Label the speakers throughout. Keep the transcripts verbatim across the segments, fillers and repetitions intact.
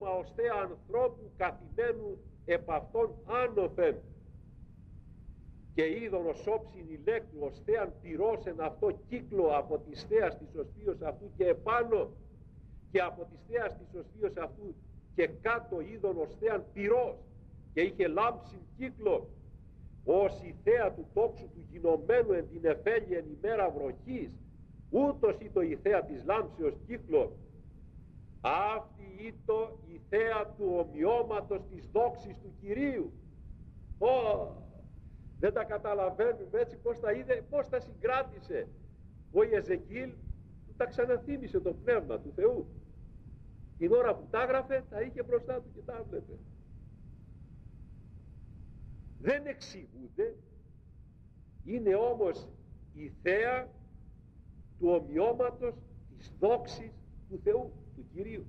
Speaker 1: σώμα ώστε ανθρώπου καθημένου επ' αυτόν άνωθεν, και είδον ως όψιν ηλέκτρου ώστε αν πυρώσεν αυτό κύκλο από της θέας της οσφίως αυτού και επάνω, και από της θέας της οσφίως αυτού και κάτω είδον ώστε αν πυρός, και είχε λάμψιν κύκλο ως η θέα του τόξου του γινωμένου εν την εφέλη εν ημέρα βροχής, ούτως ήτο η θέα της λάμψεως κύκλο. Αυτή ήτο η θέα του ομοιώματος της δόξης του Κυρίου. Ω, δεν τα καταλαβαίνουμε έτσι πώς τα είδε, πώς τα συγκράτησε. Ο Ιεζεκίλ του τα ξαναθύμισε το πνεύμα του Θεού. Την ώρα που τα έγραφε τα είχε μπροστά του και τα έβλεπε. Δεν εξηγούνται, είναι όμως η θέα του ομοιώματος της δόξης του Θεού, του Κυρίου.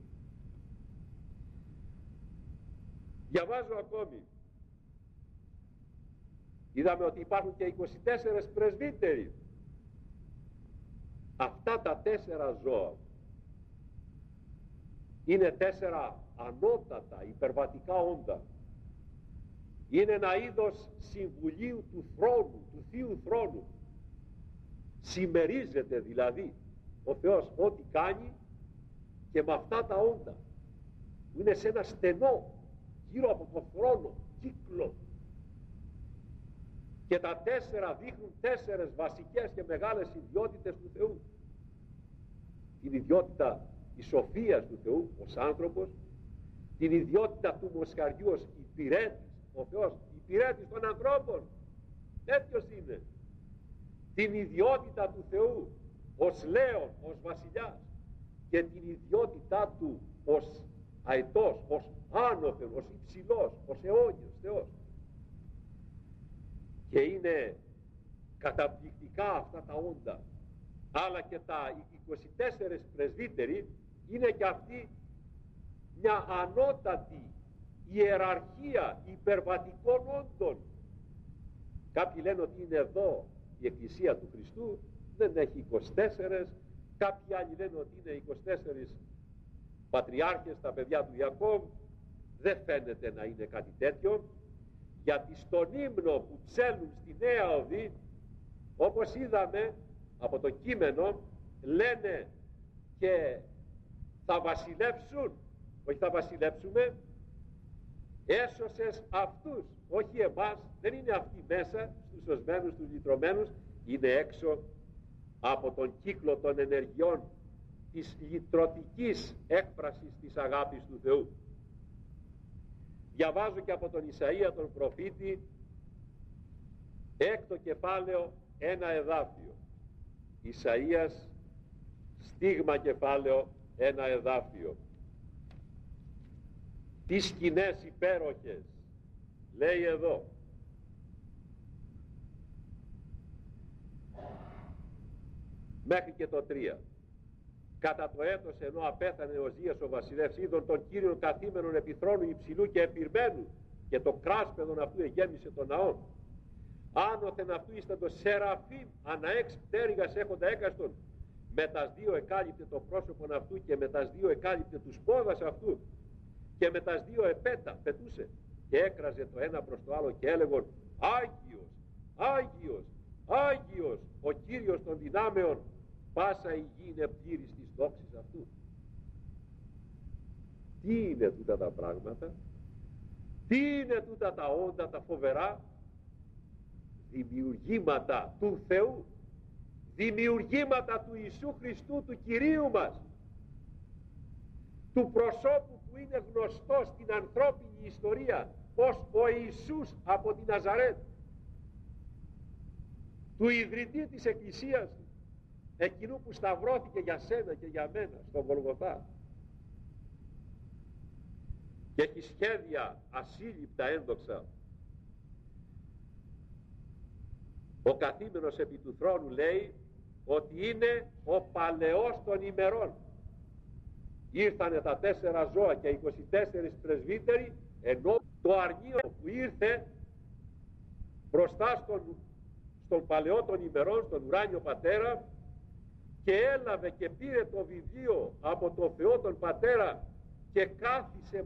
Speaker 1: Διαβάζω ακόμη. Είδαμε ότι υπάρχουν και είκοσι τέσσερις πρεσβύτεροι. Αυτά τα τέσσερα ζώα είναι τέσσερα ανώτατα υπερβατικά όντα. Είναι ένα είδος συμβουλίου του θρόνου, του Θείου θρόνου. Συμμερίζεται δηλαδή ο Θεός ό,τι κάνει και με αυτά τα όντα που είναι σε ένα στενό γύρω από το θρόνο κύκλο, και τα τέσσερα δείχνουν τέσσερες βασικές και μεγάλες ιδιότητες του Θεού. Την ιδιότητα της σοφίας του Θεού ως άνθρωπος, την ιδιότητα του μοσχαριού ως υπηρέτης, ο Θεός υπηρέτης των ανθρώπων, τέτοιος είναι. Την ιδιότητα του Θεού ως λέον, ως βασιλιάς, και την ιδιότητά του ως αετός, ως άνωθεν, ως υψηλός, ως αιώνιος Θεός. Και είναι καταπληκτικά αυτά τα όντα. Αλλά και τα είκοσι τέσσερις πρεσβύτεροι είναι και αυτοί μια ανώτατη ιεραρχία υπερβατικών όντων. Κάποιοι λένε ότι είναι εδώ η Εκκλησία του Χριστού, δεν έχει είκοσι τέσσερις. Κάποιοι άλλοι λένε ότι είναι είκοσι τέσσερις πατριάρχες, τα παιδιά του Ιακώβ. Δεν φαίνεται να είναι κάτι τέτοιο, γιατί στον ύμνο που ψέλνουν στη Νέα Οδή, όπως είδαμε από το κείμενο, λένε και θα βασιλεύσουν, όχι θα βασιλεύσουμε, έσωσες αυτούς, όχι εμάς. Δεν είναι αυτοί μέσα στους σωσμένους, τους λυτρωμένους, είναι έξω από τον κύκλο των ενεργειών της λυτρωτικής έκφρασης της αγάπης του Θεού. Διαβάζω και από τον Ισαΐα τον προφήτη, έκτο κεφάλαιο, ένα εδάφιο. Ισαΐας, στίγμα κεφάλαιο, ένα εδάφιο. Τι σκηνές υπέροχες, λέει εδώ. Μέχρι και το τρία. Κατά το έτος ενώ απέθανε ο Οσίας ο βασιλεύς, είδον τον Κύριον καθήμενον επί θρόνου υψηλού και επιρμένου, και το κράσπεδον αυτού εγέμισε τον ναόν. Άνωθεν αυτού ήσταν το Σεραφείμ, ανά έξι πτέρυγας έχοντα έκαστον, με τας δύο εκάλυπτε το πρόσωπον αυτού και με τας δύο εκάλυπτε τους πόδας αυτού, και με τας δύο επέτα πετούσε, και έκραζε το ένα προς το άλλο και έλεγον, Άγιος, Άγιος, Άγιος ο Κύριος των δυνάμεων, πάσα η γη είναι πλήρης της δόξης αυτού. Τι είναι τούτα τα πράγματα, τι είναι τούτα τα όντα τα φοβερά? Δημιουργήματα του Θεού, δημιουργήματα του Ιησού Χριστού, του Κυρίου μας, του προσώπου που είναι γνωστό στην ανθρώπινη ιστορία ως ο Ιησούς από την Ναζαρέτ, του ιδρυτή της Εκκλησίας, εκείνου που σταυρώθηκε για σένα και για μένα στον Γολγοθά, και έχει σχέδια ασύλληπτα ένδοξα. Ο καθήμενος επί του θρόνου λέει ότι είναι ο παλαιός των ημερών. Ήρθανε τα τέσσερα ζώα και είκοσι τέσσερις πρεσβύτεροι, ενώ το αρνείο που ήρθε μπροστά στον, στον παλαιό των ημερών, στον ουράνιο πατέρα, και έλαβε και πήρε το βιβλίο από το Θεό τον Πατέρα και κάθισε